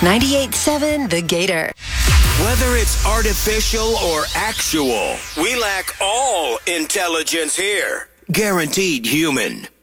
98.7 The Gator. Whether it's artificial or actual, we lack all intelligence here. Guaranteed human.